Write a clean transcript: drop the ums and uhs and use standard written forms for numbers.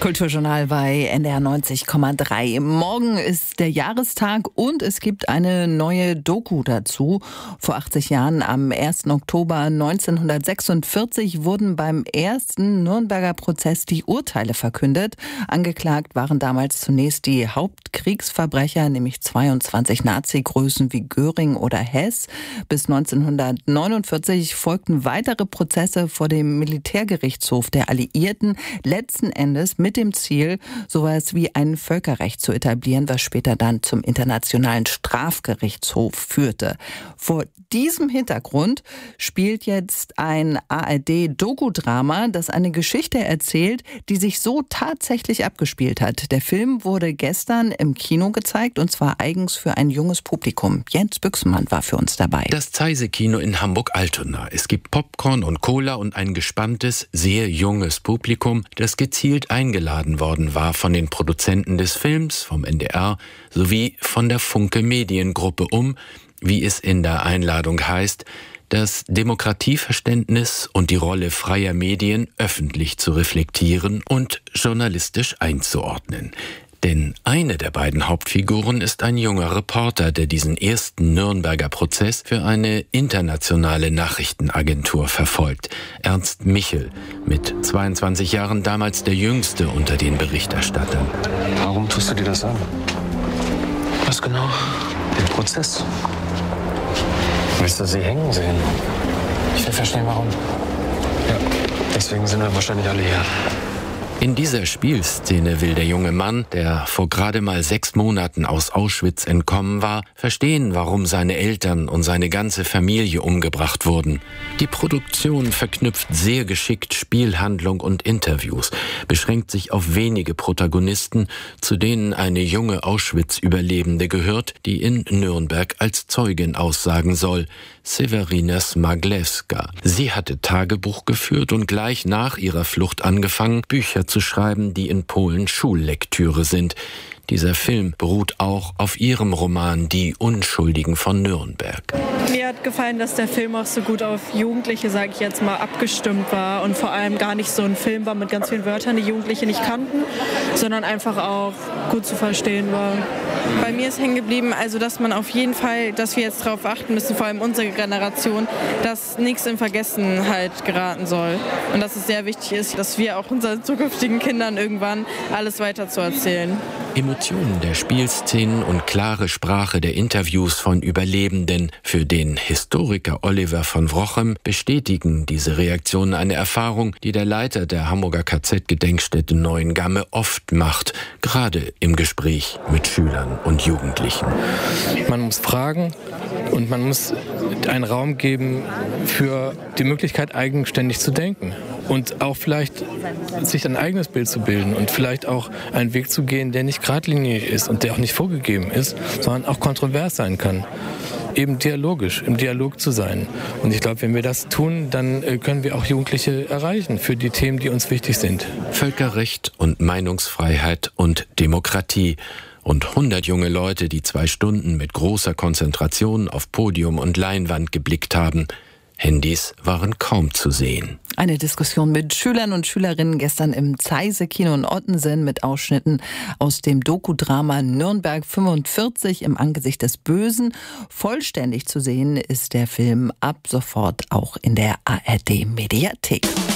Kulturjournal bei NDR 90,3. Morgen ist der Jahrestag und es gibt eine neue Doku dazu. Vor 80 Jahren, am 1. Oktober 1946, wurden beim ersten Nürnberger Prozess die Urteile verkündet. Angeklagt waren damals zunächst die Hauptkriegsverbrecher, nämlich 22 Nazi-Größen wie Göring oder Hess. Bis 1949 folgten weitere Prozesse vor dem Militärgerichtshof der Alliierten, letzten Endes mit dem Ziel, sowas wie ein Völkerrecht zu etablieren, was später dann zum Internationalen Strafgerichtshof führte. Vor diesem Hintergrund spielt jetzt ein ARD-Dokudrama, das eine Geschichte erzählt, die sich so tatsächlich abgespielt hat. Der Film wurde gestern im Kino gezeigt, und zwar eigens für ein junges Publikum. Jens Büchsenmann war für uns dabei. Das Zeise-Kino in Hamburg-Altona. Es gibt Popcorn und Cola und ein gespanntes, sehr junges Publikum, das gezielt eingeladen worden war von den Produzenten des Films, vom NDR sowie von der Funke Mediengruppe, wie es in der Einladung heißt, das Demokratieverständnis und die Rolle freier Medien öffentlich zu reflektieren und journalistisch einzuordnen. Denn eine der beiden Hauptfiguren ist ein junger Reporter, der diesen ersten Nürnberger Prozess für eine internationale Nachrichtenagentur verfolgt. Ernst Michel, mit 22 Jahren damals der jüngste unter den Berichterstattern. Warum tust du dir das an? Was genau? Den Prozess. Willst du sie hängen sehen? Ich will verstehen, warum. Ja, deswegen sind wir wahrscheinlich alle hier. In dieser Spielszene will der junge Mann, der vor gerade mal 6 Monaten aus Auschwitz entkommen war, verstehen, warum seine Eltern und seine ganze Familie umgebracht wurden. Die Produktion verknüpft sehr geschickt Spielhandlung und Interviews, beschränkt sich auf wenige Protagonisten, zu denen eine junge Auschwitz-Überlebende gehört, die in Nürnberg als Zeugin aussagen soll, Sewerina Smaglewska. Sie hatte Tagebuch geführt und gleich nach ihrer Flucht angefangen, Bücher zu schreiben, die in Polen Schullektüre sind. Dieser Film beruht auch auf ihrem Roman Die Unschuldigen von Nürnberg. Mir hat gefallen, dass der Film auch so gut auf Jugendliche, sage ich jetzt mal, abgestimmt war und vor allem gar nicht so ein Film war mit ganz vielen Wörtern, die Jugendliche nicht kannten, sondern einfach auch gut zu verstehen war. Bei mir ist hängen geblieben, also dass man auf jeden Fall, dass wir jetzt darauf achten müssen, vor allem unsere Generation, dass nichts in Vergessenheit geraten soll. Und dass es sehr wichtig ist, dass wir auch unseren zukünftigen Kindern irgendwann alles weiter zu erzählen. Emotionen der Spielszenen und klare Sprache der Interviews von Überlebenden. Für den Historiker Oliver von Wrochem bestätigen diese Reaktionen eine Erfahrung, die der Leiter der Hamburger KZ-Gedenkstätte Neuengamme oft macht, gerade im Gespräch mit Schülern und Jugendlichen. Man muss fragen und man muss einen Raum geben für die Möglichkeit, eigenständig zu denken. Und auch vielleicht sich ein eigenes Bild zu bilden und vielleicht auch einen Weg zu gehen, der nicht geradlinig ist und der auch nicht vorgegeben ist, sondern auch kontrovers sein kann. Eben dialogisch, im Dialog zu sein. Und ich glaube, wenn wir das tun, dann können wir auch Jugendliche erreichen für die Themen, die uns wichtig sind. Völkerrecht und Meinungsfreiheit und Demokratie. Und 100 junge Leute, die 2 Stunden mit großer Konzentration auf Podium und Leinwand geblickt haben. Handys waren kaum zu sehen. Eine Diskussion mit Schülern und Schülerinnen gestern im Zeise-Kino in Ottensen mit Ausschnitten aus dem Dokudrama Nürnberg 45 im Angesicht des Bösen. Vollständig zu sehen ist der Film ab sofort auch in der ARD-Mediathek.